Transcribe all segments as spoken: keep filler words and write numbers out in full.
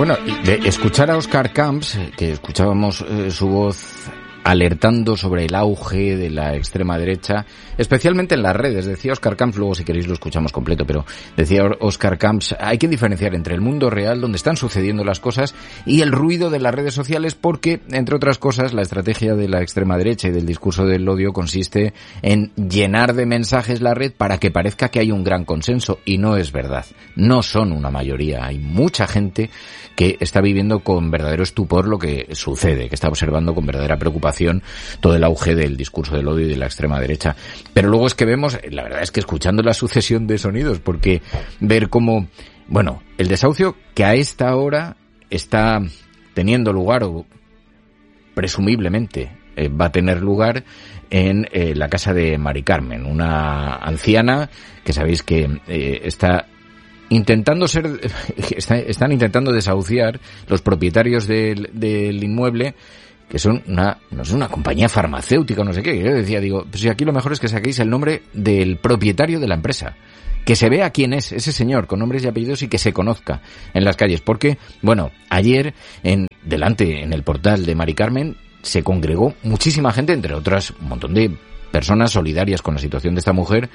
Bueno, de escuchar a Óscar Camps, que escuchábamos eh, su voz alertando sobre el auge de la extrema derecha, especialmente en las redes. Decía Óscar Camps, luego si queréis lo escuchamos completo, pero decía Óscar Camps, hay que diferenciar entre el mundo real, donde están sucediendo las cosas, y el ruido de las redes sociales, porque, entre otras cosas, la estrategia de la extrema derecha y del discurso del odio consiste en llenar de mensajes la red para que parezca que hay un gran consenso, y no es verdad. No son una mayoría. Hay mucha gente que está viviendo con verdadero estupor lo que sucede, que está observando con verdadera preocupación todo el auge del discurso del odio y de la extrema derecha. Pero luego es que vemos, la verdad es que escuchando la sucesión de sonidos, porque ver cómo, bueno, el desahucio que a esta hora está teniendo lugar, o presumiblemente eh, va a tener lugar en eh, la casa de Mari Carmen, una anciana que sabéis que eh, está intentando ser, está, están intentando desahuciar los propietarios del, del inmueble, que son una, no es una compañía farmacéutica, no sé qué. Yo decía, digo, pues si aquí lo mejor es que saquéis el nombre del propietario de la empresa, que se vea quién es ese señor, con nombres y apellidos, y que se conozca en las calles, porque, bueno, ayer, en delante, en el portal de Mari Carmen, se congregó muchísima gente, entre otras, un montón de personas solidarias con la situación de esta mujer,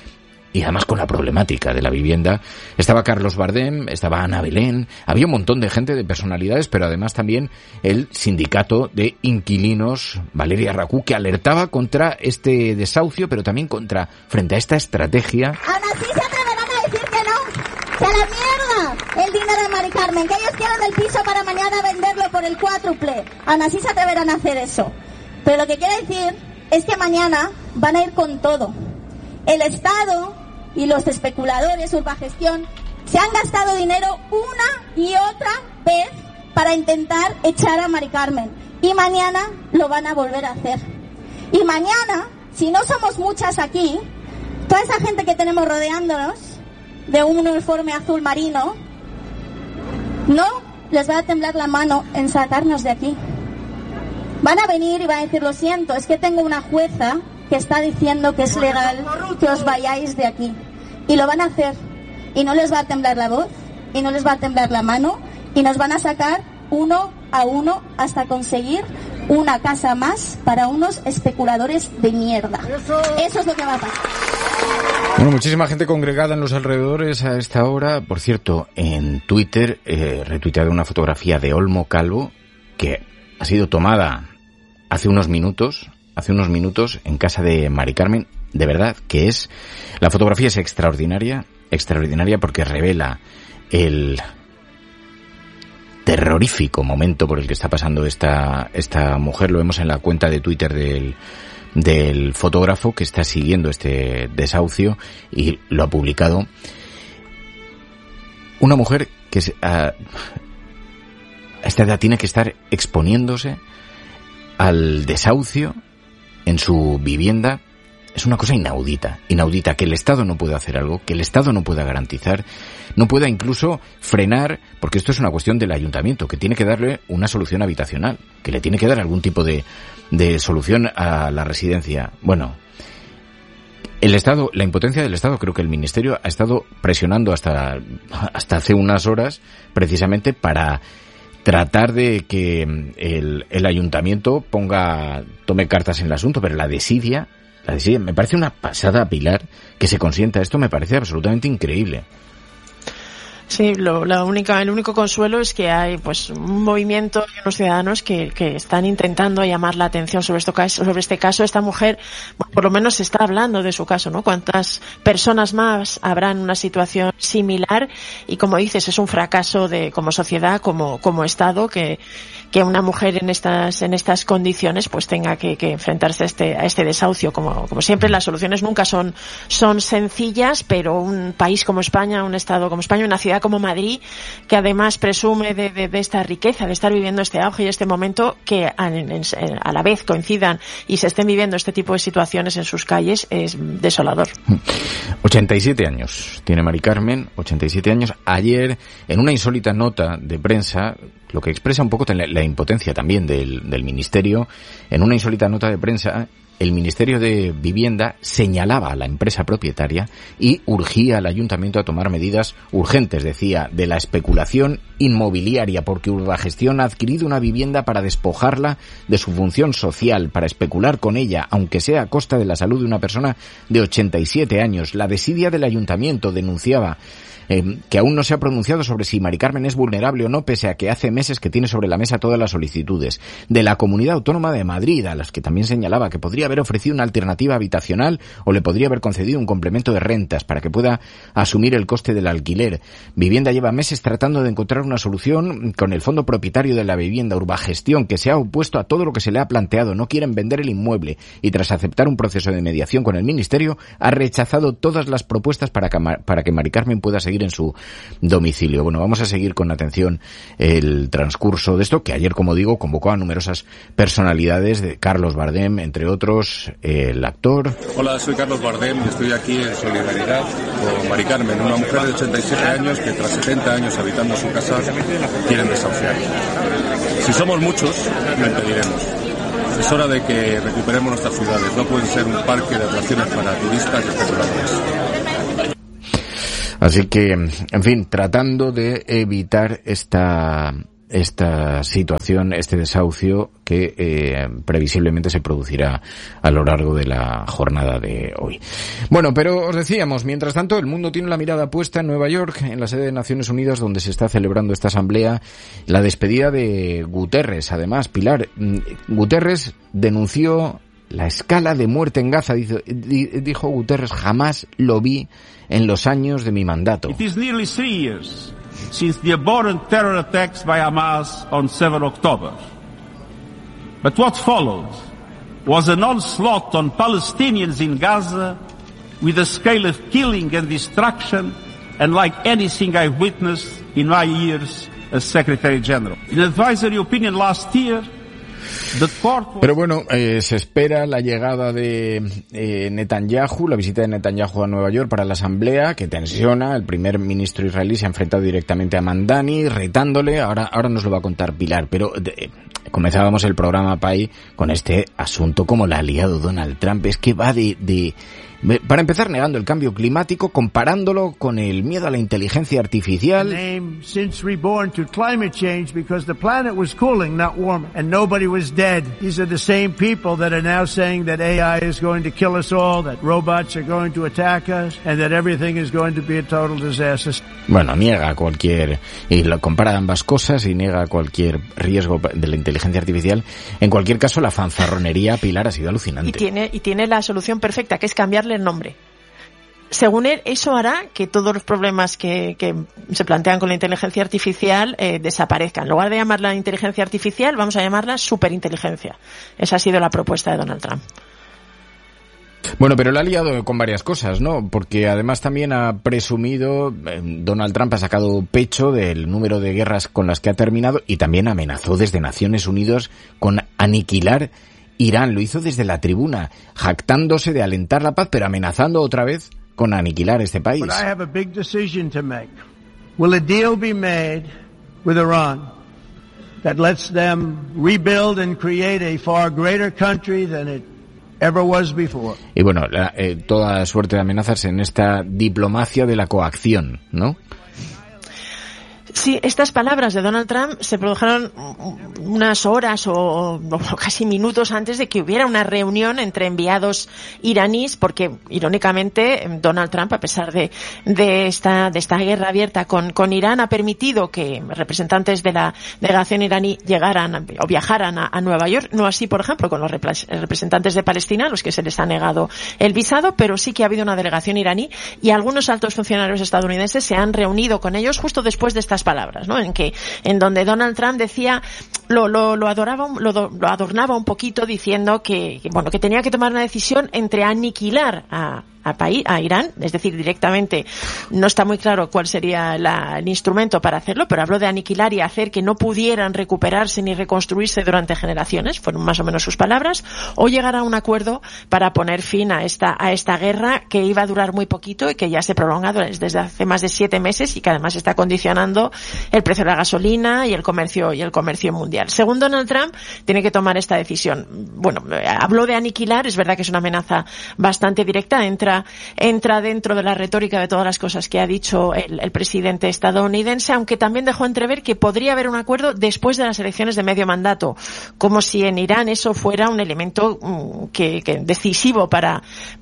y además con la problemática de la vivienda. Estaba Carlos Bardem, estaba Ana Belén, había un montón de gente, de personalidades, pero además también el sindicato de inquilinos, Valeria Racú, que alertaba contra este desahucio, pero también contra, frente a esta estrategia. Aún así se atreverán a decir que no, que a la mierda el dinero de Mari Carmen, que ellos quieren el piso para mañana venderlo por el cuádruple. Aún así se atreverán a hacer eso. Pero lo que quiero decir es que mañana van a ir con todo. El Estado y los especuladores, Urbagestión, se han gastado dinero una y otra vez para intentar echar a Mari Carmen. Y mañana lo van a volver a hacer. Y mañana, si no somos muchas aquí, toda esa gente que tenemos rodeándonos, de un uniforme azul marino, no les va a temblar la mano en sacarnos de aquí. Van a venir y van a decir, lo siento, es que tengo una jueza que está diciendo que es legal que os vayáis de aquí. Y lo van a hacer. Y no les va a temblar la voz, y no les va a temblar la mano, y nos van a sacar uno a uno hasta conseguir una casa más para unos especuladores de mierda. Eso es lo que va a pasar. Bueno, muchísima gente congregada en los alrededores a esta hora. Por cierto, en Twitter he eh, retuiteado una fotografía de Olmo Calvo que ha sido tomada hace unos minutos, hace unos minutos en casa de Mari Carmen. De verdad que es, la fotografía es extraordinaria, extraordinaria porque revela el terrorífico momento por el que está pasando esta esta mujer. Lo vemos en la cuenta de Twitter del del fotógrafo que está siguiendo este desahucio y lo ha publicado. Una mujer que a, a esta edad tiene que estar exponiéndose al desahucio en su vivienda. Es una cosa inaudita, inaudita, que el Estado no pueda hacer algo, que el Estado no pueda garantizar, no pueda incluso frenar, porque esto es una cuestión del ayuntamiento, que tiene que darle una solución habitacional, que le tiene que dar algún tipo de, de solución a la residencia. Bueno, el Estado, la impotencia del Estado, creo que el Ministerio ha estado presionando hasta, hasta hace unas horas, precisamente para tratar de que el, el ayuntamiento ponga, tome cartas en el asunto, pero la desidia, la desidia, me parece una pasada, Pilar, que se consienta esto, me parece absolutamente increíble. Sí, lo, la única, el único consuelo es que hay pues un movimiento y unos ciudadanos que, que están intentando llamar la atención sobre esto, sobre este caso. Esta mujer, bueno, por lo menos se está hablando de su caso, ¿no? ¿Cuántas personas más habrá en una situación similar? Y como dices, es un fracaso de como sociedad, como como Estado, que que una mujer en estas en estas condiciones pues tenga que, que enfrentarse a este a este desahucio. Como como siempre, las soluciones nunca son son sencillas, pero un país como España, un Estado como España, una ciudad como Madrid, que además presume de, de, de esta riqueza, de estar viviendo este auge y este momento, que a, en, a la vez coincidan y se estén viviendo este tipo de situaciones en sus calles, es desolador. ochenta y siete años tiene Mari Carmen, ochenta y siete años. Ayer, en una insólita nota de prensa, lo que expresa un poco la, la impotencia también del, del Ministerio, en una insólita nota de prensa el Ministerio de Vivienda señalaba a la empresa propietaria y urgía al ayuntamiento a tomar medidas urgentes, decía, de la especulación inmobiliaria, porque Urbagestión ha adquirido una vivienda para despojarla de su función social, para especular con ella, aunque sea a costa de la salud de una persona de ochenta y siete años. La desidia del ayuntamiento denunciaba Eh, que aún no se ha pronunciado sobre si Mari Carmen es vulnerable o no, pese a que hace meses que tiene sobre la mesa todas las solicitudes. De la Comunidad Autónoma de Madrid, a las que también señalaba que podría haber ofrecido una alternativa habitacional o le podría haber concedido un complemento de rentas para que pueda asumir el coste del alquiler. Vivienda lleva meses tratando de encontrar una solución con el fondo propietario de la vivienda, Urbagestión, que se ha opuesto a todo lo que se le ha planteado. No quieren vender el inmueble y, tras aceptar un proceso de mediación con el Ministerio, ha rechazado todas las propuestas para que, para que Mari Carmen pueda seguir en su domicilio. Bueno, vamos a seguir con atención el transcurso de esto, que ayer, como digo, convocó a numerosas personalidades, de Carlos Bardem, entre otros, el actor. Hola, soy Carlos Bardem y estoy aquí en solidaridad con Mari Carmen, una mujer de ochenta y siete años que tras setenta años habitando su casa quieren desahuciar. Si somos muchos, lo impediremos. Es hora de que recuperemos nuestras ciudades. No pueden ser un parque de atracciones para turistas y especuladores. Así que, en fin, tratando de evitar esta esta situación, este desahucio que eh, previsiblemente se producirá a lo largo de la jornada de hoy. Bueno, pero os decíamos, mientras tanto, el mundo tiene la mirada puesta en Nueva York, en la sede de Naciones Unidas, donde se está celebrando esta asamblea, la despedida de Guterres. Además, Pilar, Guterres denunció la escala de muerte en Gaza. Dijo, dijo Guterres, jamás lo vi en los años de mi mandato. It is nearly three years since the abhorrent terror attacks by Hamas on seven October. But what followed was an onslaught on Palestinians in Gaza with a scale of killing and destruction unlike anything I've witnessed in my years as Secretary General. In an advisory opinion last year, pero bueno, eh, se espera la llegada de eh, Netanyahu, la visita de Netanyahu a Nueva York para la asamblea, que tensiona. El primer ministro israelí se ha enfrentado directamente a Mandani, retándole. Ahora, ahora nos lo va a contar Pilar, pero de, comenzábamos el programa, Pai, con este asunto como la ha liado Donald Trump. Es que va de... de para empezar, negando el cambio climático, comparándolo con el miedo a la inteligencia artificial. Since reborn to climate change because the planet was cooling, not warming, and nobody was dead. These are the same people that are now saying that A I is going to kill us all, that robots are going to attack us, and that everything is going to be a total disaster. Bueno, niega cualquier, y lo compara ambas cosas y niega cualquier riesgo de la inteligencia artificial. En cualquier caso, la fanfarronería, Pilar, ha sido alucinante. Y tiene, y tiene la solución perfecta, que es cambiarle el nombre. Según él, eso hará que todos los problemas que, que se plantean con la inteligencia artificial eh, desaparezcan. En lugar de llamarla inteligencia artificial, vamos a llamarla superinteligencia. Esa ha sido la propuesta de Donald Trump. Bueno, pero lo ha liado con varias cosas, ¿no? Porque además también ha presumido, eh, Donald Trump ha sacado pecho del número de guerras con las que ha terminado y también amenazó desde Naciones Unidas con aniquilar Irán. Lo hizo desde la tribuna, jactándose de alentar la paz, pero amenazando otra vez con aniquilar este país. But I have a big decision to make. Will a deal be made with Iran that lets them rebuild and create a far greater country than it ever was before? Y bueno, la, eh, toda suerte de amenazas en esta diplomacia de la coacción, ¿no? Sí, estas palabras de Donald Trump se produjeron unas horas o, o casi minutos antes de que hubiera una reunión entre enviados iraníes, porque irónicamente Donald Trump, a pesar de, de esta de esta guerra abierta con, con Irán, ha permitido que representantes de la delegación iraní llegaran o viajaran a, a Nueva York. No así, por ejemplo, con los representantes de Palestina, a los que se les ha negado el visado, pero sí que ha habido una delegación iraní y algunos altos funcionarios estadounidenses se han reunido con ellos justo después de estas palabras, ¿no? En que, en donde Donald Trump decía, lo, lo, lo adoraba, lo, lo adornaba un poquito diciendo que, que, bueno, que tenía que tomar una decisión entre aniquilar a a, país, a Irán, es decir, directamente no está muy claro cuál sería la, el instrumento para hacerlo, pero habló de aniquilar y hacer que no pudieran recuperarse ni reconstruirse durante generaciones, fueron más o menos sus palabras, o llegar a un acuerdo para poner fin a esta, a esta guerra que iba a durar muy poquito y que ya se prolonga desde hace más de siete meses y que además está condicionando el precio de la gasolina y el comercio y el comercio mundial. Según Donald Trump, tiene que tomar esta decisión. Bueno, habló de aniquilar, es verdad que es una amenaza bastante directa, entra, entra dentro de la retórica de todas las cosas que ha dicho el, el presidente estadounidense, aunque también dejó entrever que podría haber un acuerdo después de las elecciones de medio mandato, como si en Irán eso fuera un elemento um, que, que decisivo para,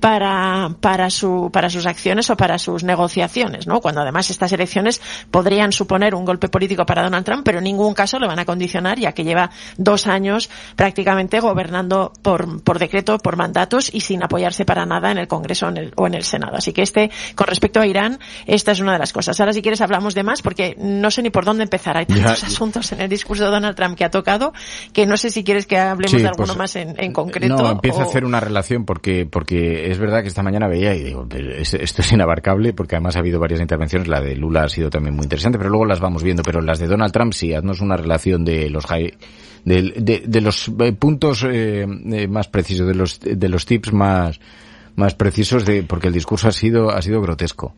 para, para su, para sus acciones o para sus negociaciones, ¿no? Cuando además estas elecciones podrían suponer un golpe político para Donald Trump, pero en ningún caso lo van a condicionar, ya que lleva dos años prácticamente gobernando por, por decreto, por mandatos y sin apoyarse para nada en el Congreso en el, o en el Senado. Así que este, con respecto a Irán, esta es una de las cosas. Ahora, si quieres, hablamos de más, porque no sé ni por dónde empezar. Hay tantos ya, asuntos en el discurso de Donald Trump que ha tocado, que no sé si quieres que hablemos sí, de alguno pues, más en, en concreto. No, empiezo o... a hacer una relación porque, porque es verdad que esta mañana veía y digo, esto es inabarcable, porque además ha habido varias intervenciones, la de Lula ha sido también muy interesante, pero luego las vamos viendo, pero las de Donald Trump sí, haznos una relación de los high, de, de, de los puntos eh, más precisos, de los de los tips más más precisos, de porque el discurso ha sido ha sido grotesco.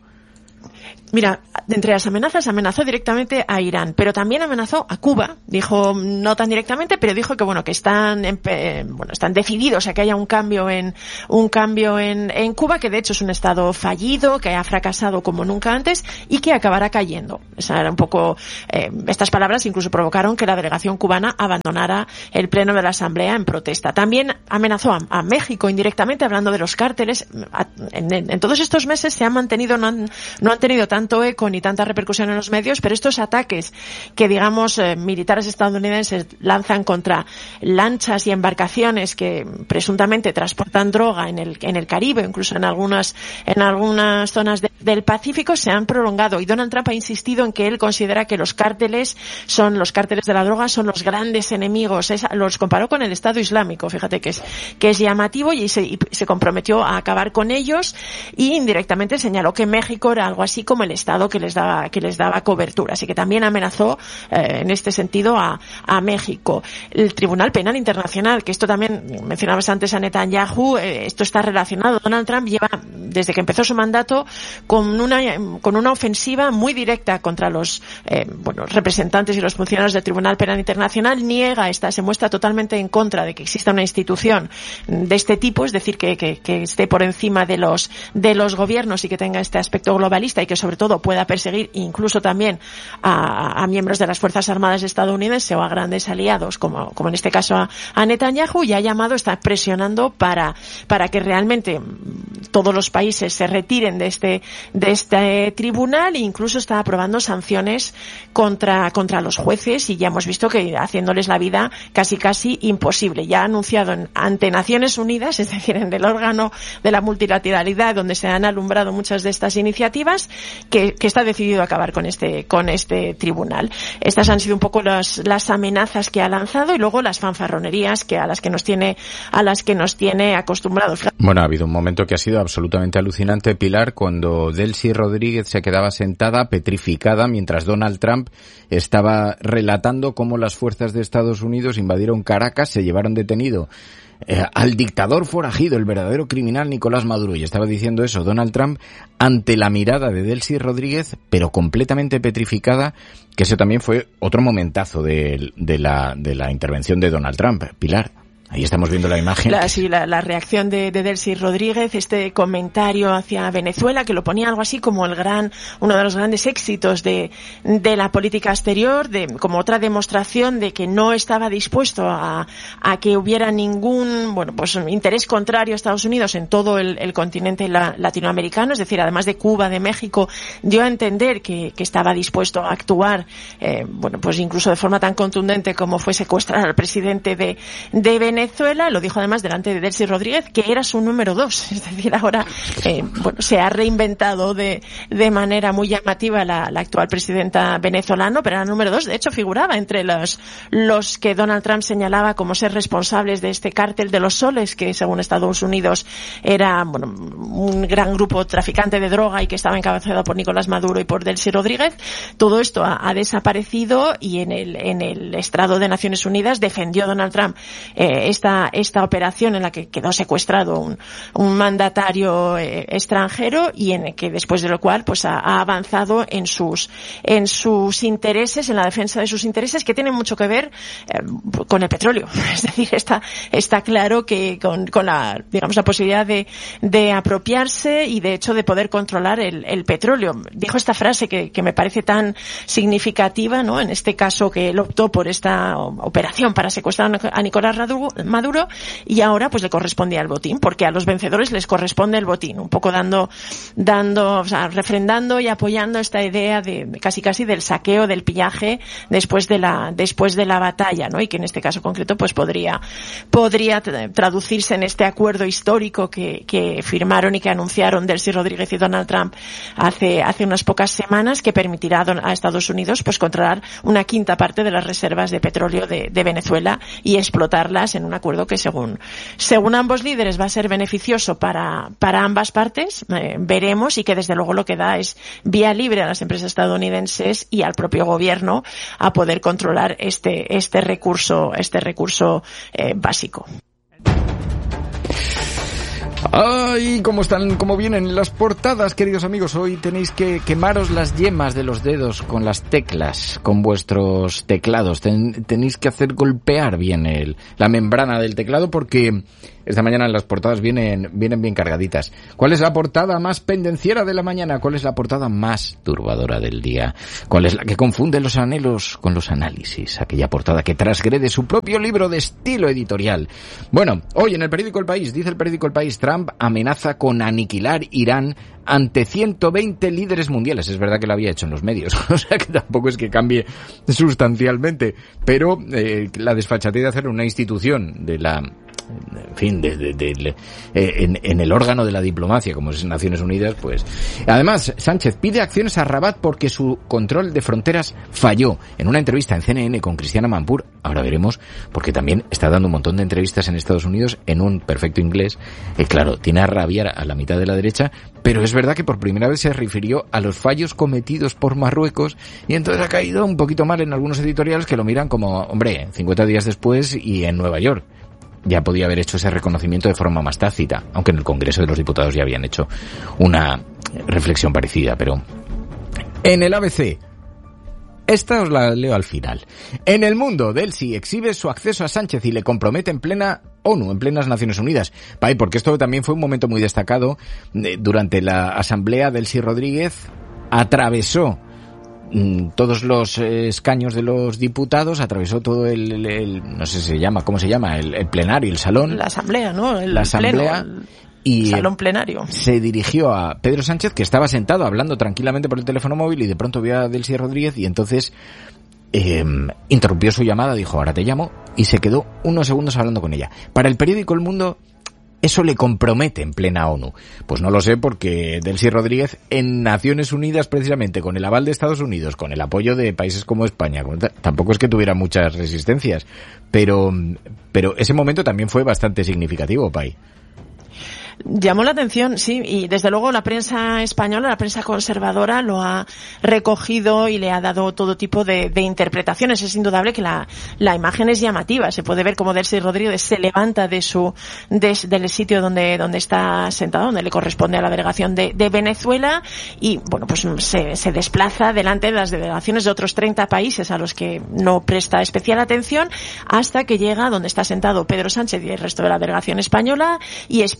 Mira, entre las amenazas amenazó directamente a Irán, pero también amenazó a Cuba. Dijo, no tan directamente, pero dijo que bueno, que están en, bueno, están decididos a que haya un cambio en un cambio en, en Cuba, que de hecho es un estado fallido, que ha fracasado como nunca antes y que acabará cayendo. Esa era un poco eh, estas palabras incluso provocaron que la delegación cubana abandonara el pleno de la Asamblea en protesta. También amenazó a, a México indirectamente, hablando de los cárteles. En, en, en todos estos meses se han mantenido, no han, no han tenido tanto eco ni tanta repercusión en los medios, pero estos ataques que, digamos, eh, militares estadounidenses lanzan contra lanchas y embarcaciones que presuntamente transportan droga en el en el Caribe, incluso en algunas en algunas zonas de, del Pacífico, se han prolongado, y Donald Trump ha insistido en que él considera que los cárteles son los cárteles de la droga son los grandes enemigos. Es, los comparó con el Estado Islámico, fíjate que es que es llamativo, y se, y se comprometió a acabar con ellos, y indirectamente señaló que México era algo así como el Estado que les daba que les daba cobertura. Así que también amenazó eh, en este sentido a, a México. El Tribunal Penal Internacional, que esto también mencionabas antes a Netanyahu, eh, esto está relacionado. Donald Trump lleva, desde que empezó su mandato, con una con una ofensiva muy directa contra los eh, bueno representantes y los funcionarios del Tribunal Penal Internacional. Niega esta, se muestra totalmente en contra de que exista una institución de este tipo, es decir, que, que, que esté por encima de los de los gobiernos y que tenga este aspecto globalista y que sobre todo pueda perseguir incluso también a, a miembros de las Fuerzas Armadas estadounidenses o a grandes aliados, como, como en este caso a, a Netanyahu, y ha llamado, está presionando para, para que realmente todos los países se retiren de este, de este tribunal, e incluso está aprobando sanciones contra, contra los jueces, y ya hemos visto que haciéndoles la vida casi casi imposible. Ya ha anunciado en, ante Naciones Unidas, es decir, en el órgano de la multilateralidad donde se han alumbrado muchas de estas iniciativas, que, que está decidido a acabar con este con este tribunal. Estas han sido un poco las las amenazas que ha lanzado, y luego las fanfarronerías que a las que nos tiene a las que nos tiene acostumbrados. Bueno, ha habido un momento que ha sido absolutamente alucinante, Pilar, cuando Delcy Rodríguez se quedaba sentada petrificada mientras Donald Trump estaba relatando cómo las fuerzas de Estados Unidos invadieron Caracas, se llevaron detenido Eh, al dictador forajido, el verdadero criminal Nicolás Maduro, y estaba diciendo eso Donald Trump ante la mirada de Delcy Rodríguez, pero completamente petrificada, que eso también fue otro momentazo de, de la de la intervención de Donald Trump. Pilar, ahí estamos viendo la imagen. La, sí, la, la reacción de, de Delcy Rodríguez, este comentario hacia Venezuela, que lo ponía algo así como el gran, uno de los grandes éxitos de, de la política exterior, de, como otra demostración de que no estaba dispuesto a, a que hubiera ningún, bueno, pues interés contrario a Estados Unidos en todo el, el continente la, latinoamericano, es decir, además de Cuba, de México, dio a entender que, que estaba dispuesto a actuar, eh, bueno, pues incluso de forma tan contundente como fue secuestrar al presidente de, de Venezuela. Venezuela, lo dijo además delante de Delcy Rodríguez, que era su número dos. Es decir, ahora eh, bueno, se ha reinventado de, de manera muy llamativa la, la actual presidenta venezolana, pero era número dos. De hecho, figuraba entre los, los que Donald Trump señalaba como ser responsables de este cártel de los soles, que según Estados Unidos era bueno, un gran grupo traficante de droga y que estaba encabezado por Nicolás Maduro y por Delcy Rodríguez. Todo esto ha, ha desaparecido y en el, en el estrado de Naciones Unidas defendió Donald Trump eh, esta, esta operación en la que quedó secuestrado un, un mandatario eh, extranjero y en el que después de lo cual pues ha, ha avanzado en sus, en sus intereses, en la defensa de sus intereses, que tienen mucho que ver eh, con el petróleo. Es decir, está, está claro que con, con la, digamos, la posibilidad de, de apropiarse y de hecho de poder controlar el, el petróleo. Dijo esta frase que, que me parece tan significativa, ¿no? En este caso que él optó por esta operación para secuestrar a Nicolás Maduro y ahora pues le correspondía el botín, porque a los vencedores les corresponde el botín, un poco dando, dando, o sea, refrendando y apoyando esta idea de casi casi del saqueo, del pillaje después de la, después de la batalla, ¿no? Y que en este caso concreto pues podría, podría traducirse en este acuerdo histórico que, que firmaron y que anunciaron Delcy Rodríguez y Donald Trump hace, hace unas pocas semanas, que permitirá a Estados Unidos pues controlar una quinta parte de las reservas de petróleo de, de Venezuela y explotarlas en un acuerdo que según, según ambos líderes va a ser beneficioso para, para ambas partes, eh, veremos, y que desde luego lo que da es vía libre a las empresas estadounidenses y al propio gobierno a poder controlar este, este recurso, este recurso eh, básico. Ay, cómo están, cómo vienen las portadas, queridos amigos. Hoy tenéis que quemaros las yemas de los dedos con las teclas, con vuestros teclados. Ten, tenéis que hacer golpear bien el, la membrana del teclado, porque esta mañana las portadas vienen, vienen bien cargaditas. ¿Cuál es la portada más pendenciera de la mañana? ¿Cuál es la portada más turbadora del día? ¿Cuál es la que confunde los anhelos con los análisis? Aquella portada que transgrede su propio libro de estilo editorial. Bueno, hoy en el periódico El País, dice el periódico El País, Trump amenaza con aniquilar Irán ante ciento veinte líderes mundiales. Es verdad que lo había hecho en los medios, o sea que tampoco es que cambie sustancialmente, pero eh, la desfachatez de hacer una institución de la... en fin, de, de, de, de, en, en el órgano de la diplomacia, como es Naciones Unidas, pues... Además, Sánchez pide acciones a Rabat porque su control de fronteras falló. En una entrevista en C N N con Cristiana Manpur, ahora veremos, porque también está dando un montón de entrevistas en Estados Unidos en un perfecto inglés, eh, claro, tiene a rabiar a la mitad de la derecha, pero es verdad que por primera vez se refirió a los fallos cometidos por Marruecos y entonces ha caído un poquito mal en algunos editoriales que lo miran como, hombre, cincuenta días después y en Nueva York. Ya podía haber hecho ese reconocimiento de forma más tácita, aunque en el Congreso de los Diputados ya habían hecho una reflexión parecida, pero... En el A B C, esta os la leo al final. En El Mundo, Delcy exhibe su acceso a Sánchez y le compromete en plena ONU, en plenas Naciones Unidas. Pai, porque esto también fue un momento muy destacado. Durante la asamblea, Delcy Rodríguez atravesó todos los escaños de los diputados, atravesó todo el, el, el no sé si se llama, ¿cómo se llama? El, el plenario, el salón. La asamblea, ¿no? El la asamblea. Pleno, el y salón plenario. Se dirigió a Pedro Sánchez, que estaba sentado hablando tranquilamente por el teléfono móvil, y de pronto vio a Delcy Rodríguez y entonces eh, interrumpió su llamada, dijo, ahora te llamo, y se quedó unos segundos hablando con ella. Para el periódico El Mundo, ¿eso le compromete en plena ONU? Pues no lo sé, porque Delcy Rodríguez en Naciones Unidas, precisamente con el aval de Estados Unidos, con el apoyo de países como España, tampoco es que tuviera muchas resistencias, pero pero ese momento también fue bastante significativo, Pai. Llamó la atención, sí, y desde luego la prensa española, la prensa conservadora lo ha recogido y le ha dado todo tipo de, de interpretaciones. Es indudable que la, la imagen es llamativa. Se puede ver cómo Delcy Rodríguez se levanta de su, de, del sitio donde, donde está sentado, donde le corresponde a la delegación de, de Venezuela, y bueno, pues se, se desplaza delante de las delegaciones de otros treinta países a los que no presta especial atención, hasta que llega donde está sentado Pedro Sánchez y el resto de la delegación española, y espera además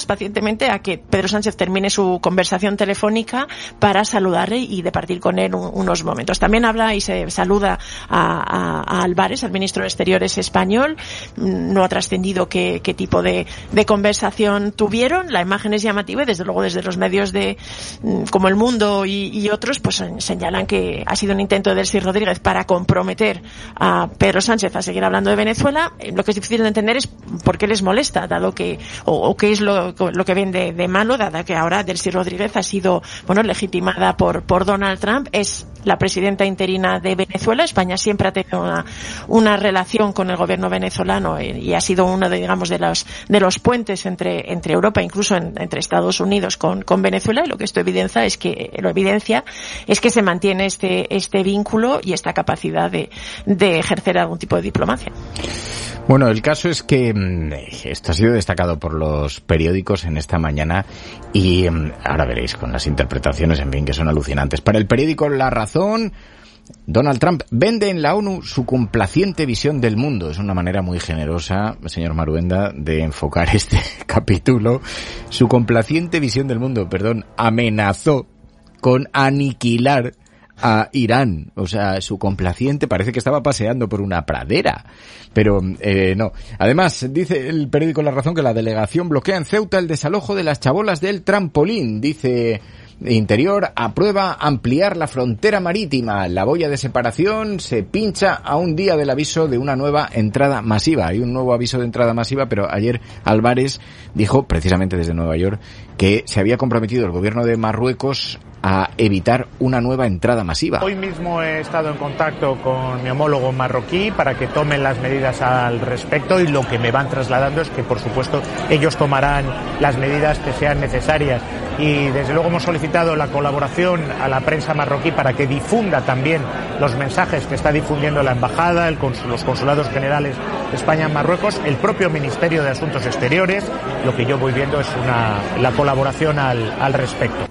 esperas pacientemente a que Pedro Sánchez termine su conversación telefónica para saludarle y departir con él un, unos momentos. También habla y se saluda a, a, a Álvarez, al ministro de Exteriores español. No ha trascendido qué, qué tipo de, de conversación tuvieron. La imagen es llamativa y desde luego desde los medios de como El Mundo y, y otros pues señalan que ha sido un intento de Delcy Rodríguez para comprometer a Pedro Sánchez a seguir hablando de Venezuela. Lo que es difícil de entender es por qué les molesta, dado que o, o qué es lo, lo que ven de, de malo, dado que ahora Delcy Rodríguez ha sido bueno legitimada por por Donald Trump, es la presidenta interina de Venezuela. España siempre ha tenido una, una relación con el gobierno venezolano y, y ha sido uno de digamos de los de los puentes entre entre Europa, incluso en, entre Estados Unidos con con Venezuela, y lo que esto evidencia es que lo evidencia es que se mantiene este este vínculo y esta capacidad de de ejercer algún tipo de diplomacia. Bueno, el caso es que esto ha sido destacado por los periódicos en esta mañana y ahora veréis con las interpretaciones, en fin, que son alucinantes. Para el periódico La Razón, Donald Trump vende en la ONU su complaciente visión del mundo. Es una manera muy generosa, señor Maruenda, de enfocar este capítulo. Su complaciente visión del mundo, perdón, amenazó con aniquilar a Irán. O sea, su complaciente parece que estaba paseando por una pradera. Pero eh, no. Además, dice el periódico La Razón que la delegación bloquea en Ceuta el desalojo de las chabolas del trampolín. Dice Interior aprueba ampliar la frontera marítima. La boya de separación se pincha a un día del aviso de una nueva entrada masiva. Hay un nuevo aviso de entrada masiva, pero ayer Álvarez dijo, precisamente desde Nueva York, que se había comprometido el gobierno de Marruecos a evitar una nueva entrada masiva. Hoy mismo he estado en contacto con mi homólogo marroquí para que tomen las medidas al respecto, y lo que me van trasladando es que, por supuesto, ellos tomarán las medidas que sean necesarias. Y desde luego hemos solicitado la colaboración a la prensa marroquí para que difunda también los mensajes que está difundiendo la embajada, el consul, los consulados generales de España en Marruecos, el propio Ministerio de Asuntos Exteriores. Lo que yo voy viendo es una, la colaboración al, al respecto.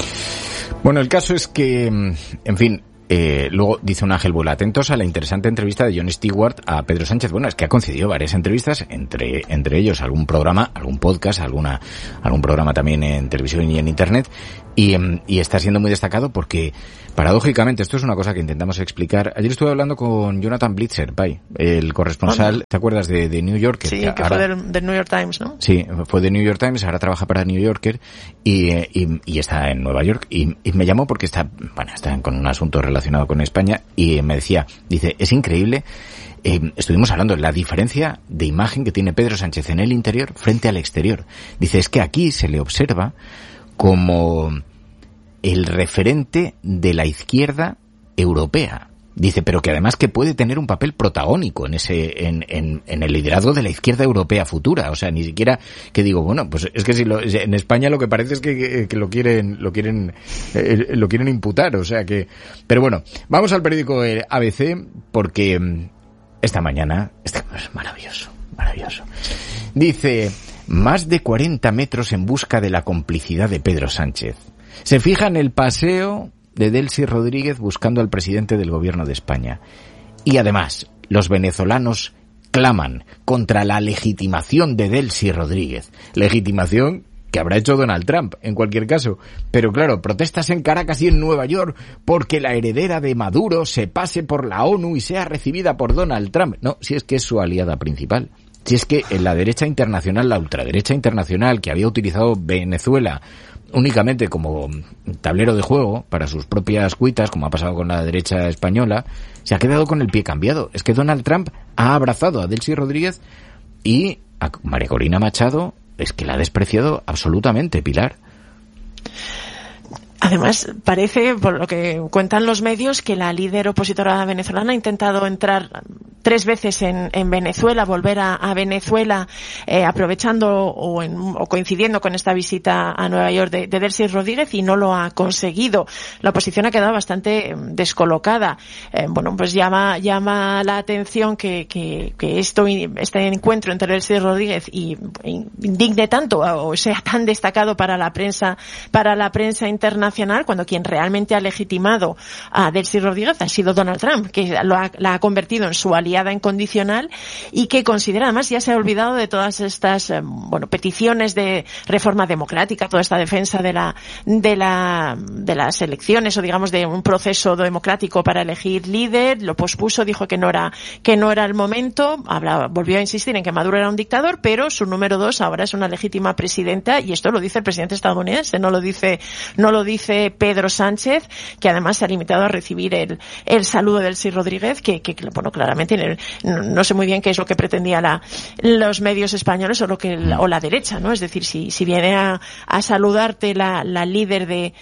Bueno, el caso es que, en fin, eh, luego dice un Ángel Buela, atentos a la interesante entrevista de Jon Stewart a Pedro Sánchez. Bueno, es que ha concedido varias entrevistas, entre entre ellos algún programa, algún podcast, alguna algún programa también en televisión y en internet, y, y está siendo muy destacado porque, paradójicamente, esto es una cosa que intentamos explicar. Ayer estuve hablando con Jonathan Blitzer, Pai, el corresponsal, ¿no? ¿Te acuerdas de, de New Yorker? Sí, que, que ahora, fue del, del New York Times, ¿no? Sí, fue de New York Times, ahora trabaja para New Yorker y, y, y está en Nueva York. Y, y me llamó porque está, bueno, está con un asunto relacionado con España y me decía, dice, es increíble. Eh, estuvimos hablando de la diferencia de imagen que tiene Pedro Sánchez en el interior frente al exterior. Dice, es que aquí se le observa como el referente de la izquierda europea. Dice, pero que además que puede tener un papel protagónico en ese, en, en, en el liderazgo de la izquierda europea futura. O sea, ni siquiera que digo, bueno, pues es que si lo, en España lo que parece es que, que lo quieren, lo quieren, eh, lo quieren imputar. O sea que, pero bueno, vamos al periódico A B C porque esta mañana, este es maravilloso, maravilloso. Dice, más de cuarenta metros en busca de la complicidad de Pedro Sánchez. Se fija en el paseo de Delcy Rodríguez buscando al presidente del gobierno de España. Y además, los venezolanos claman contra la legitimación de Delcy Rodríguez. Legitimación que habrá hecho Donald Trump, en cualquier caso. Pero claro, protestas en Caracas y en Nueva York porque la heredera de Maduro se pase por la ONU y sea recibida por Donald Trump. No, si es que es su aliada principal. Si es que en la derecha internacional, la ultraderecha internacional, que había utilizado Venezuela únicamente como tablero de juego para sus propias cuitas, como ha pasado con la derecha española, se ha quedado con el pie cambiado. Es que Donald Trump ha abrazado a Delcy Rodríguez y a María Corina Machado es que la ha despreciado absolutamente, Pilar. Además, parece, por lo que cuentan los medios, que la líder opositora venezolana ha intentado entrar tres veces en, en Venezuela, volver a, a Venezuela, eh, aprovechando o, en, o coincidiendo con esta visita a Nueva York de, de Delcy Rodríguez, y no lo ha conseguido. La oposición ha quedado bastante descolocada. Eh, bueno, pues llama llama la atención que, que, que esto, este encuentro entre Delcy Rodríguez y, y indigne tanto o sea tan destacado para la prensa, para la prensa internacional, cuando quien realmente ha legitimado a Delcy Rodríguez ha sido Donald Trump, que lo ha, la ha convertido en su aliado aliada incondicional y que considera, además ya se ha olvidado de todas estas eh, bueno peticiones de reforma democrática, toda esta defensa de la de la de las elecciones o digamos de un proceso democrático para elegir líder, lo pospuso, dijo que no era que no era el momento, habla, volvió a insistir en que Maduro era un dictador, pero su número dos ahora es una legítima presidenta y esto lo dice el presidente estadounidense, no lo dice no lo dice Pedro Sánchez, que además se ha limitado a recibir el el saludo del Delcy Rodríguez, que, que bueno, claramente no, no sé muy bien qué es lo que pretendía la los medios españoles o lo que o la derecha, ¿no? Es decir, si si viene a, a saludarte la la líder de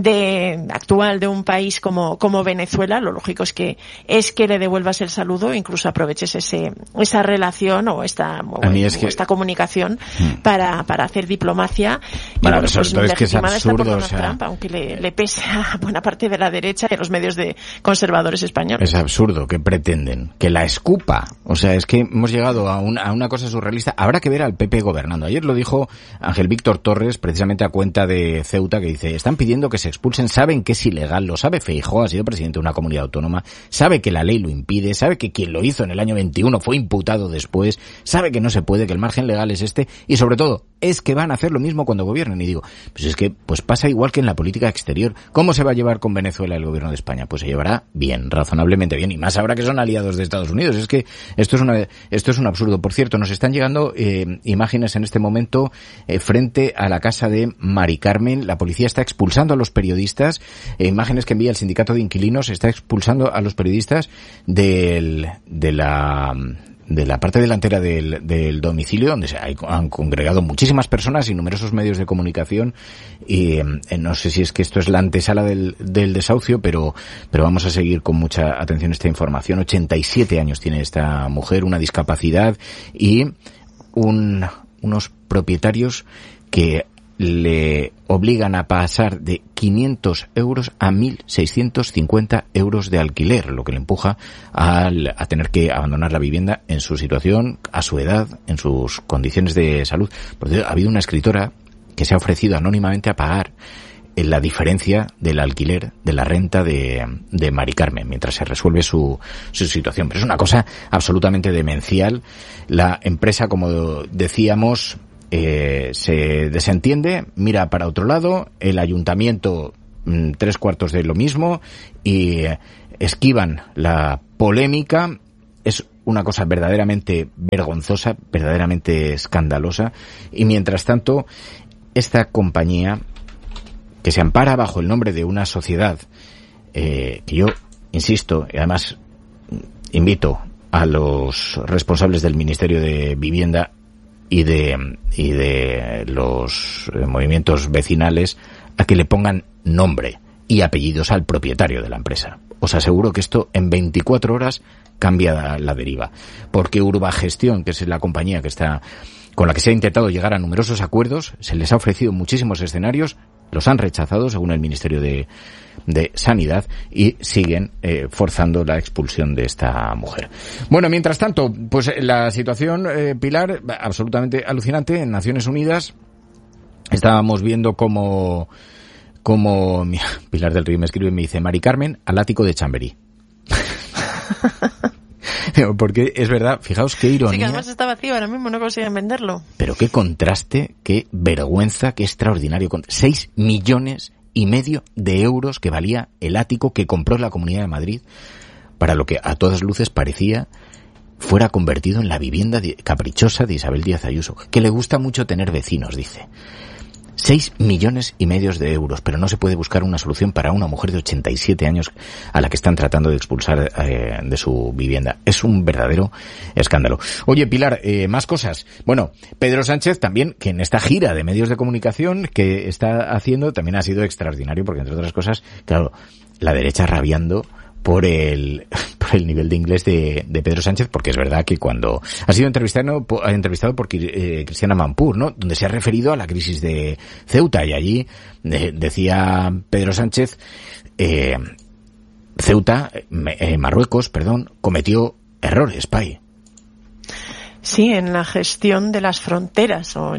de actual de un país como como Venezuela, lo lógico es que es que le devuelvas el saludo, incluso aproveches ese esa relación o esta o, es que... o esta comunicación hmm. para para hacer diplomacia. Bueno, y, bueno, pues, es que es absurdo, o sea... Trump, aunque le, le pese a buena parte de la derecha y a los medios de conservadores españoles. Es absurdo que pretenden que la escupa. O sea, es que hemos llegado a, un, a una cosa surrealista. Habrá que ver al P P gobernando. Ayer lo dijo Ángel Víctor Torres, precisamente a cuenta de Ceuta, que dice, están pidiendo que se expulsen, saben que es ilegal, lo sabe Feijóo, ha sido presidente de una comunidad autónoma, sabe que la ley lo impide, sabe que quien lo hizo en el año veintiuno fue imputado después, sabe que no se puede, que el margen legal es este, y sobre todo, es que van a hacer lo mismo cuando gobiernen. Y digo, pues es que pues pasa igual que en la política exterior. ¿Cómo se va a llevar con Venezuela el gobierno de España? Pues se llevará bien, razonablemente bien, y más ahora que son aliados de Estados Unidos. Es que esto es una, esto es un absurdo. Por cierto, nos están llegando eh, imágenes en este momento eh, frente a la casa de Mari Carmen. La policía está expulsando a los periodistas, eh, imágenes que envía el sindicato de inquilinos, está expulsando a los periodistas del, de la... de la parte delantera del, del domicilio, donde se hay, han congregado muchísimas personas y numerosos medios de comunicación, y eh, no sé si es que esto es la antesala del, del desahucio, pero, pero vamos a seguir con mucha atención esta información. ochenta y siete años tiene esta mujer, una discapacidad y un, unos propietarios que le obligan a pasar de quinientos euros a mil seiscientos cincuenta euros de alquiler, lo que le empuja a, a tener que abandonar la vivienda en su situación, a su edad, en sus condiciones de salud. Porque ha habido una escritora que se ha ofrecido anónimamente a pagar la diferencia del alquiler, de la renta de, de Mari Carmen, mientras se resuelve su, su situación. Pero es una cosa absolutamente demencial. La empresa, como decíamos, Eh, se desentiende, mira para otro lado, el ayuntamiento mmm, tres cuartos de lo mismo y eh, esquivan la polémica. Es una cosa verdaderamente vergonzosa, verdaderamente escandalosa, y mientras tanto esta compañía, que se ampara bajo el nombre de una sociedad, eh, que yo insisto, y además invito a los responsables del Ministerio de Vivienda y de y de los movimientos vecinales a que le pongan nombre y apellidos al propietario de la empresa. Os aseguro que esto en veinticuatro horas cambia la deriva, porque Urbagestión, que es la compañía que está con la que se ha intentado llegar a numerosos acuerdos, se les ha ofrecido muchísimos escenarios, los han rechazado según el Ministerio de, de Sanidad, y siguen eh, forzando la expulsión de esta mujer. Bueno, mientras tanto, pues la situación, eh, Pilar, absolutamente alucinante. En Naciones Unidas estábamos viendo cómo, cómo mira, Pilar del Río me escribe y me dice, Mari Carmen al ático de Chamberí. Porque es verdad, fijaos qué ironía. Sí, que además está vacío ahora mismo, no consiguen venderlo. Pero qué contraste, qué vergüenza, qué extraordinario. Seis millones y medio de euros que valía el ático que compró la Comunidad de Madrid, para lo que a todas luces parecía fuera convertido en la vivienda caprichosa de Isabel Díaz Ayuso, que le gusta mucho tener vecinos, dice. Seis millones y medios de euros, pero no se puede buscar una solución para una mujer de ochenta y siete años a la que están tratando de expulsar eh, de su vivienda. Es un verdadero escándalo. Oye, Pilar, eh, más cosas. Bueno, Pedro Sánchez también, que en esta gira de medios de comunicación que está haciendo, también ha sido extraordinario, porque entre otras cosas, claro, la derecha rabiando por el por el nivel de inglés de, de Pedro Sánchez, porque es verdad que cuando ha sido entrevistado por, entrevistado por eh, Cristiana Mampur, ¿no?, donde se ha referido a la crisis de Ceuta, y allí eh, decía Pedro Sánchez, eh, Ceuta, eh, Marruecos, perdón, cometió errores, Pai. Sí, en la gestión de las fronteras o en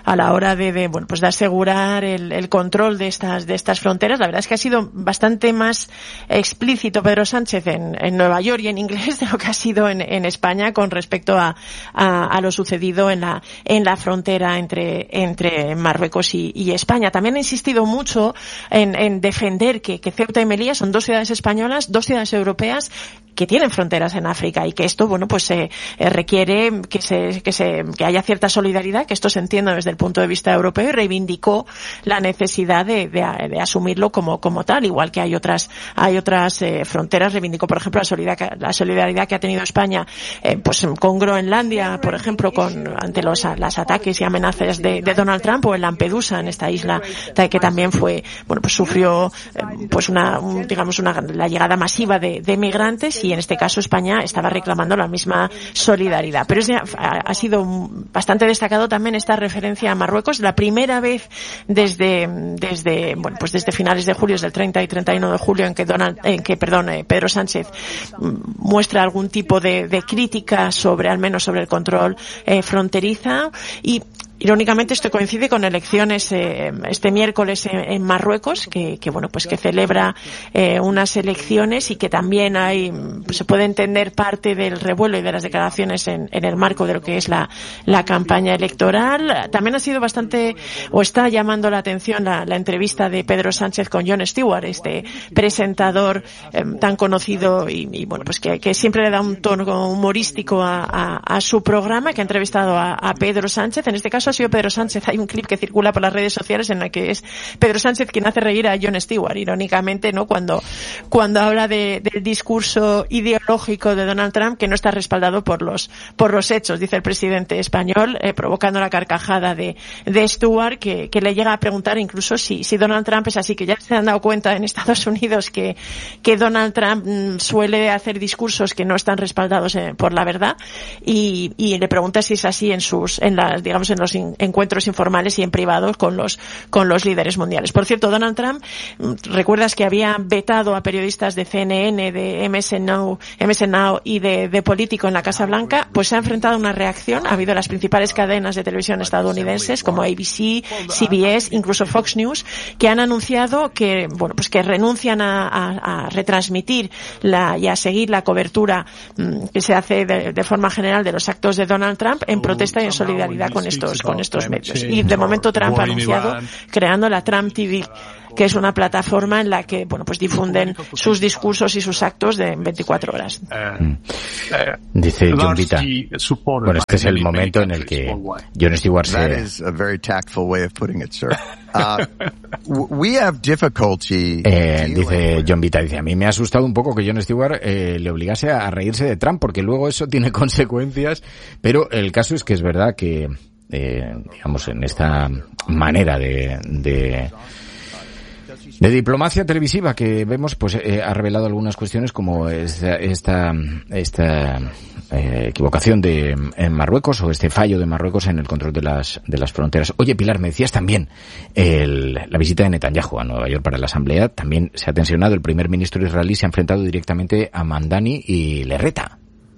a la hora de, de bueno, pues de asegurar el, el control de estas, de estas fronteras. La verdad es que ha sido bastante más explícito Pedro Sánchez en, en Nueva York y en inglés de lo que ha sido en, en España con respecto a, a, a lo sucedido en la, en la frontera entre, entre Marruecos y, y España. También ha insistido mucho en, en defender que, que Ceuta y Melilla son dos ciudades españolas, dos ciudades europeas que tienen fronteras en África y que esto, bueno, pues eh, requiere que se, que se, que haya cierta solidaridad, que esto se entienda desde el punto de vista europeo, y reivindicó la necesidad de, de, de asumirlo como, como tal, igual que hay otras, hay otras eh, fronteras. Reivindicó, por ejemplo, la solidaridad, la solidaridad que ha tenido España, eh, pues con Groenlandia, por ejemplo, con, ante los, las ataques y amenazas de, de Donald Trump, o en Lampedusa, en esta isla, que también fue, bueno, pues sufrió, eh, pues una, un, digamos, una, la llegada masiva de, de migrantes, y en este caso España estaba reclamando la misma solidaridad. Pero es de, ha, ha sido bastante destacado también esta referencia a Marruecos, la primera vez desde desde bueno pues desde finales de julio, desde el treinta y treinta y uno de julio, en que Donald, en que perdón eh, Pedro Sánchez muestra algún tipo de, de crítica sobre, al menos sobre el control eh, fronteriza. Y irónicamente esto coincide con elecciones eh, este miércoles en, en Marruecos, que, que bueno pues que celebra eh, unas elecciones, y que también hay, pues, se puede entender parte del revuelo y de las declaraciones en, en el marco de lo que es la, la campaña electoral. También ha sido bastante, o está llamando la atención la, la entrevista de Pedro Sánchez con Jon Stewart, este presentador eh, tan conocido y, y bueno pues que, que siempre le da un tono humorístico a, a, a su programa, que ha entrevistado a, a Pedro Sánchez. En este caso ha sido Pedro Sánchez. Hay un clip que circula por las redes sociales en el que es Pedro Sánchez quien hace reír a Jon Stewart, irónicamente, ¿no? Cuando, cuando habla de, del discurso ideológico de Donald Trump, que no está respaldado por los, por los hechos, dice el presidente español, eh, provocando la carcajada de, de Stewart, que, que le llega a preguntar incluso si, si Donald Trump es así, que ya se han dado cuenta en Estados Unidos que, que Donald Trump mm, suele hacer discursos que no están respaldados eh, por la verdad, y, y le pregunta si es así en sus, en las, digamos, en los encuentros informales y en privados con los con los líderes mundiales. Por cierto, Donald Trump, recuerdas que había vetado a periodistas de C N N, de M S N Now, M S N Now y de, de Político en la Casa Blanca. Pues se ha enfrentado a una reacción. Ha habido las principales cadenas de televisión estadounidenses como A B C, C B S, incluso Fox News, que han anunciado que, bueno, pues que renuncian a, a, a retransmitir la, y a seguir la cobertura mmm, que se hace de, de forma general de los actos de Donald Trump, en protesta y en solidaridad con estos con estos medios. Y de momento Trump ha anunciado creando la Trump T V, que es una plataforma en la que, bueno, pues difunden sus discursos y sus actos de veinticuatro horas. Mm. Dice John Vita. Bueno, este es el momento en el que Jon Stewart se... That is a very tactful way of putting it, sir. Uh, we have difficulty... Eh, dice John Vita, dice, a mí me ha asustado un poco que Jon Stewart eh, le obligase a reírse de Trump, porque luego eso tiene consecuencias, pero el caso es que es verdad que, eh, digamos, en esta manera de... de De diplomacia televisiva que vemos, pues eh, ha revelado algunas cuestiones como esta esta, esta eh, equivocación de en Marruecos, o este fallo de Marruecos en el control de las de las fronteras. Oye, Pilar, me decías también el, la visita de Netanyahu a Nueva York para la Asamblea. También se ha tensionado. El primer ministro israelí se ha enfrentado directamente a Mamdani y le reta.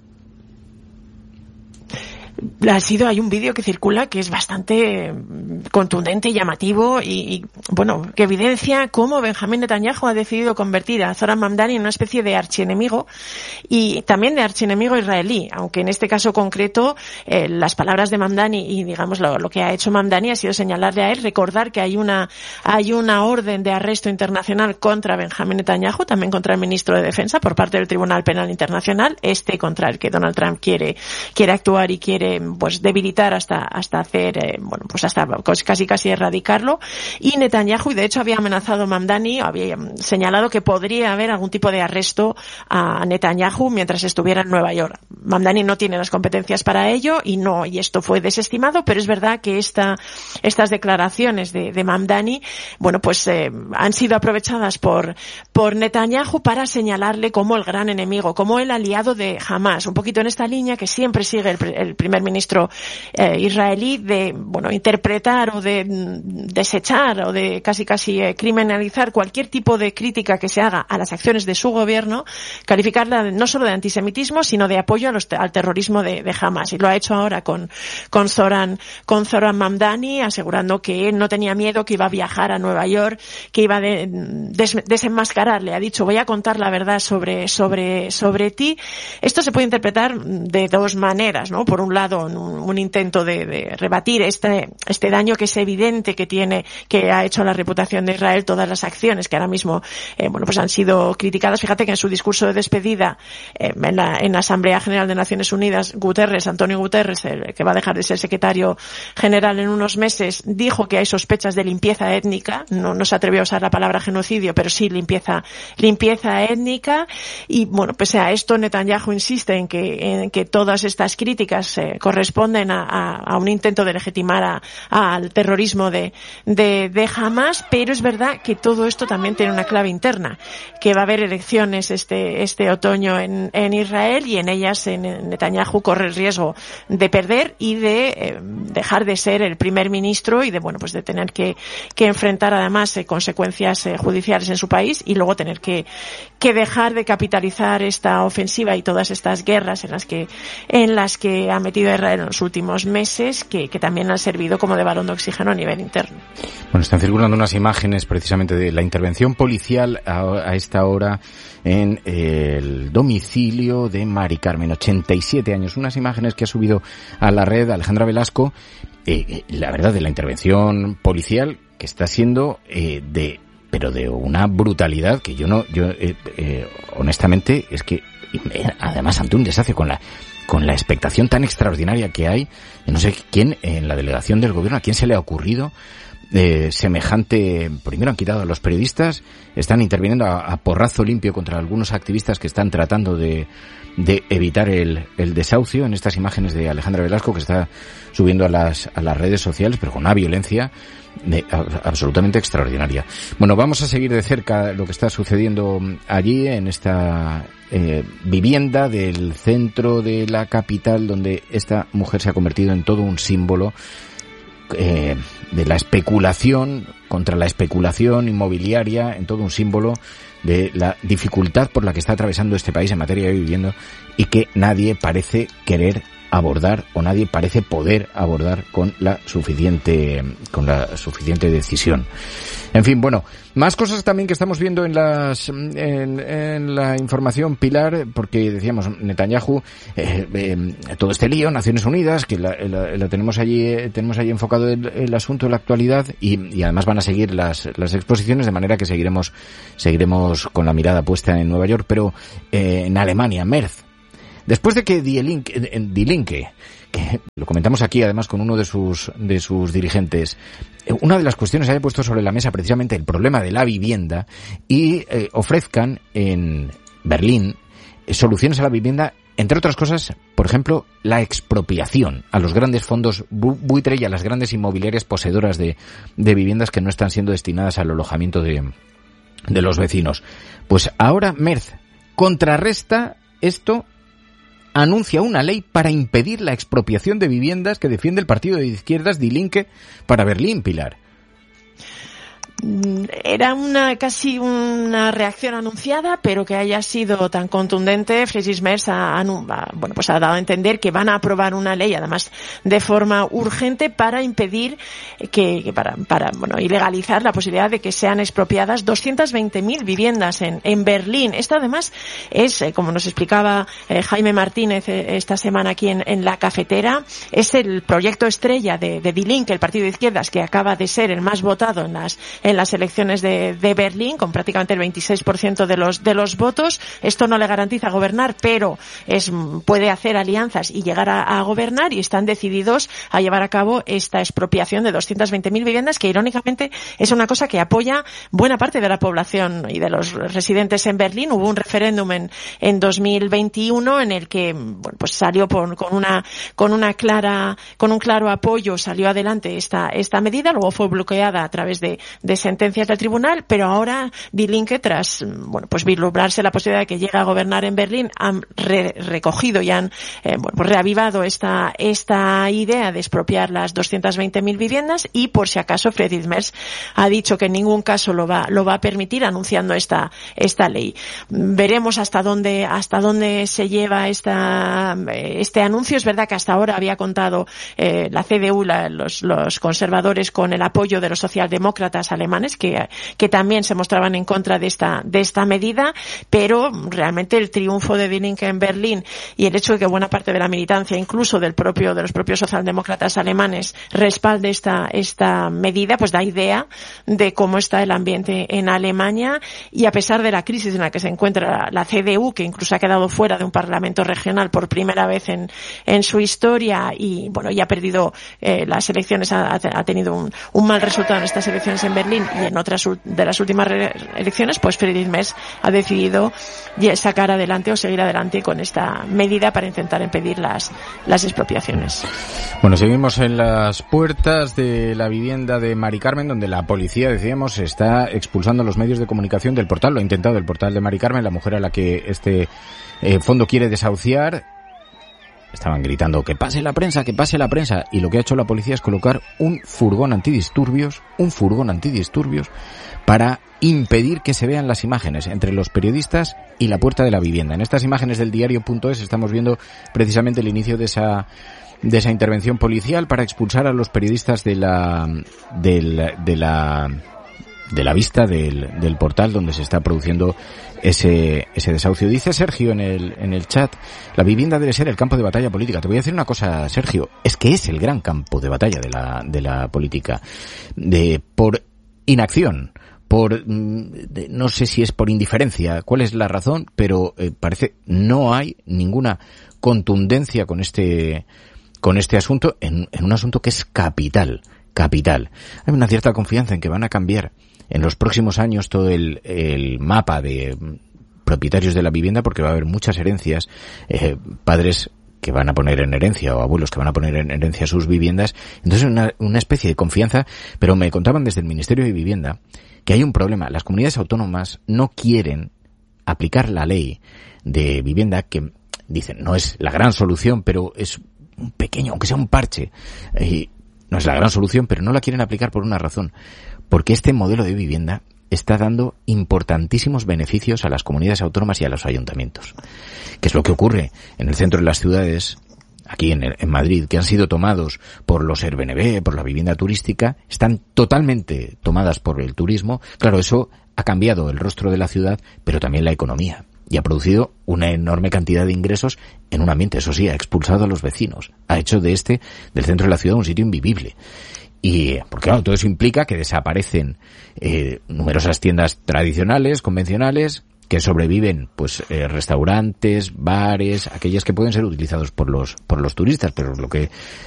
Ha sido, hay un vídeo que circula que es bastante contundente y llamativo y, y, bueno, que evidencia cómo Benjamín Netanyahu ha decidido convertir a Zoran Mamdani en una especie de archienemigo, y también de archienemigo israelí, aunque en este caso concreto eh, las palabras de Mamdani y, digamos, lo, lo que ha hecho Mamdani ha sido señalarle a él, recordar que hay una hay una orden de arresto internacional contra Benjamín Netanyahu, también contra el ministro de Defensa por parte del Tribunal Penal Internacional, este contra el que Donald Trump quiere quiere actuar y quiere pues debilitar hasta hasta hacer eh, bueno pues hasta casi casi erradicarlo. Y Netanyahu, y de hecho había amenazado Mamdani, había señalado que podría haber algún tipo de arresto a Netanyahu mientras estuviera en Nueva York. Mamdani no tiene las competencias para ello y no y esto fue desestimado, pero es verdad que esta estas declaraciones de, de Mamdani, bueno pues eh, han sido aprovechadas por por Netanyahu para señalarle como el gran enemigo, como el aliado de Hamás, un poquito en esta línea que siempre sigue el, el primer primer ministro eh, israelí, de, bueno, interpretar o de desechar o de casi casi eh, criminalizar cualquier tipo de crítica que se haga a las acciones de su gobierno, calificarla no solo de antisemitismo, sino de apoyo a los, al terrorismo de, de Hamas. Y lo ha hecho ahora con, con Zoran, con Zoran Mamdani, asegurando que él no tenía miedo, que iba a viajar a Nueva York, que iba a de, des, desenmascarar. Le ha dicho, voy a contar la verdad sobre, sobre, sobre ti. Esto se puede interpretar de dos maneras, ¿no? Por un lado, un, un intento de, de rebatir este, este daño que es evidente que tiene, que ha hecho a la reputación de Israel todas las acciones que ahora mismo, eh, bueno, pues han sido criticadas. Fíjate que en su discurso de despedida, eh, en la, en la Asamblea General de Naciones Unidas, Guterres, Antonio Guterres, el que va a dejar de ser secretario general en unos meses, dijo que hay sospechas de limpieza étnica. No, no se atrevió a usar la palabra genocidio, pero sí limpieza, limpieza étnica. Y bueno, pese a esto, Netanyahu insiste en que, en que todas estas críticas eh, corresponden a, a, a un intento de legitimar a, a, al terrorismo de, de, de Hamas, pero es verdad que todo esto también tiene una clave interna, que va a haber elecciones este, este otoño en, en Israel, y en ellas en Netanyahu corre el riesgo de perder y de eh, dejar de ser el primer ministro y de, bueno, pues de tener que, que enfrentar además eh, consecuencias eh, judiciales en su país, y luego tener que, que dejar de capitalizar esta ofensiva y todas estas guerras en las que, en las que ha metido Israel en los últimos meses, que, que también han servido como de balón de oxígeno a nivel interno. Bueno, están circulando unas imágenes precisamente de la intervención policial a, a esta hora en eh, el domicilio de Mari Carmen, ochenta y siete años. Unas imágenes que ha subido a la red Alejandra Velasco, eh, la verdad, de la intervención policial que está siendo eh, de, pero de una brutalidad que yo no, yo eh, eh, honestamente es que eh, además ante un desastre con la con la expectación tan extraordinaria que hay, yo no sé quién en la delegación del gobierno, a quién se le ha ocurrido eh, semejante. Primero han quitado a los periodistas, están interviniendo a, a porrazo limpio contra algunos activistas que están tratando de, de evitar el, el desahucio, en estas imágenes de Alejandra Velasco que está subiendo a las, a las redes sociales, pero con una violencia de, a, absolutamente extraordinaria. Bueno, vamos a seguir de cerca lo que está sucediendo allí en esta eh, vivienda del centro de la capital, donde esta mujer se ha convertido en todo un símbolo eh, de la especulación, contra la especulación inmobiliaria, en todo un símbolo de la dificultad por la que está atravesando este país en materia de vivienda, y que nadie parece querer abordar, o nadie parece poder abordar con la suficiente con la suficiente decisión. En fin, bueno, más cosas también que estamos viendo en las en, en la información, Pilar, porque decíamos Netanyahu, eh, eh, todo este lío, Naciones Unidas, que la, la, la tenemos allí eh, tenemos allí enfocado el, el asunto de la actualidad, y, y además van a seguir las las exposiciones, de manera que seguiremos seguiremos con la mirada puesta en Nueva York, pero eh, en Alemania, Merz. Después de que Die Linke, Die Linke, que lo comentamos aquí además con uno de sus de sus dirigentes, una de las cuestiones haya puesto sobre la mesa precisamente el problema de la vivienda, y eh, ofrezcan en Berlín eh, soluciones a la vivienda, entre otras cosas, por ejemplo, la expropiación a los grandes fondos bu- buitre y a las grandes inmobiliarias poseedoras de, de viviendas que no están siendo destinadas al alojamiento de, de los vecinos. Pues ahora Merz contrarresta esto, anuncia una ley para impedir la expropiación de viviendas que defiende el partido de izquierdas Die Linke para Berlín, Pilar. Era una casi una reacción anunciada, pero que haya sido tan contundente. Friedrich Merz ha, ha, bueno, pues ha dado a entender que van a aprobar una ley, además de forma urgente, para impedir que, que para, para, bueno, ilegalizar la posibilidad de que sean expropiadas doscientas veinte mil viviendas en, en Berlín. Esto además es, eh, como nos explicaba eh, Jaime Martínez eh, esta semana aquí en, en la cafetera, es el proyecto estrella de, de Die Linke, el partido de izquierdas, que acaba de ser el más votado en las en las elecciones de, de Berlín, con prácticamente el veintiséis por ciento de los de los votos. Esto no le garantiza gobernar, pero es puede hacer alianzas y llegar a, a gobernar, y están decididos a llevar a cabo esta expropiación de doscientas veinte mil viviendas, que irónicamente es una cosa que apoya buena parte de la población y de los residentes en Berlín. Hubo un referéndum en, en dos mil veintiuno en el que, bueno, pues salió por, con una con una clara con un claro apoyo, salió adelante esta esta medida. Luego fue bloqueada a través de, de sentencias del tribunal, pero ahora Die Linke, tras bueno pues vislumbrarse la posibilidad de que llegue a gobernar en Berlín, han re recogido y han eh, bueno, pues reavivado esta esta idea de expropiar las doscientas veinte mil viviendas, y por si acaso Friedrich Merz ha dicho que en ningún caso lo va lo va a permitir, anunciando esta esta ley. Veremos hasta dónde hasta dónde se lleva esta este anuncio. Es verdad que hasta ahora había contado eh, la C D U, la, los, los conservadores, con el apoyo de los socialdemócratas alemanes, que, que también se mostraban en contra de esta, de esta medida, pero realmente el triunfo de Die Linke en Berlín y el hecho de que buena parte de la militancia, incluso del propio, de los propios socialdemócratas alemanes, respalde esta, esta medida, pues da idea de cómo está el ambiente en Alemania. Y a pesar de la crisis en la que se encuentra la C D U, que incluso ha quedado fuera de un parlamento regional por primera vez en, en su historia, y bueno, ya ha perdido eh, las elecciones, ha, ha tenido un, un mal resultado en estas elecciones en Berlín y en otras de las últimas elecciones, pues Friedrich Merz ha decidido sacar adelante o seguir adelante con esta medida para intentar impedir las, las expropiaciones. Bueno, seguimos en las puertas de la vivienda de Mari Carmen, donde la policía, decíamos, está expulsando los medios de comunicación del portal. Lo ha intentado el portal de Mari Carmen, la mujer a la que este eh, fondo quiere desahuciar. Estaban gritando que pase la prensa, que pase la prensa, y lo que ha hecho la policía es colocar un furgón antidisturbios, un furgón antidisturbios para impedir que se vean las imágenes entre los periodistas y la puerta de la vivienda. En estas imágenes del diario punto es estamos viendo precisamente el inicio de esa de esa intervención policial para expulsar a los periodistas de la del, de la de la vista del, del portal donde se está produciendo ese ese desahucio. Dice Sergio en el en el chat, la vivienda debe ser el campo de batalla política. Te voy a decir una cosa, Sergio, es que es el gran campo de batalla de la de la política, de por inacción, por de, no sé si es por indiferencia, cuál es la razón, pero eh, parece no hay ninguna contundencia con este con este asunto en, en un asunto que es capital, capital. Hay una cierta confianza en que van a cambiar en los próximos años todo el, el mapa de propietarios de la vivienda, porque va a haber muchas herencias, eh, padres que van a poner en herencia o abuelos que van a poner en herencia sus viviendas. Entonces una, una especie de confianza, pero me contaban desde el Ministerio de Vivienda que hay un problema. Las comunidades autónomas no quieren aplicar la ley de vivienda, que dicen no es la gran solución, pero es un pequeño, aunque sea un parche, eh, no es la gran solución, pero no la quieren aplicar por una razón, porque este modelo de vivienda está dando importantísimos beneficios a las comunidades autónomas y a los ayuntamientos. ¿Qué es lo que ocurre en el centro de las ciudades, aquí en, en Madrid, que han sido tomados por los Airbnb, por la vivienda turística, están totalmente tomadas por el turismo? Claro, eso ha cambiado el rostro de la ciudad, pero también la economía, y ha producido una enorme cantidad de ingresos en un ambiente, eso sí, ha expulsado a los vecinos, ha hecho de este, del centro de la ciudad, un sitio invivible. Y, porque claro, todo eso implica que desaparecen eh, numerosas tiendas tradicionales, convencionales, que sobreviven, pues, eh, restaurantes, bares, aquellas que pueden ser utilizados por los, por los turistas, pero lo que